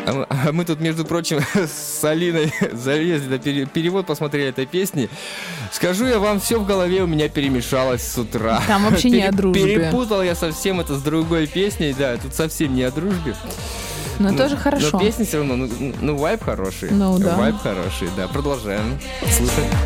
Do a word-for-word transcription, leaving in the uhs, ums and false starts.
А мы, а мы тут, между прочим, с Алиной залезли на пере, перевод, посмотрели этой песни. Скажу я вам, все в голове у меня перемешалось с утра. Там вообще не о дружбе. Перепутал я совсем это с другой песней, да, тут совсем не о дружбе. Но ну, тоже хорошо. Но песня все равно, ну, ну вайб хороший. Ну да. Вайб хороший, да. Продолжаем слушать.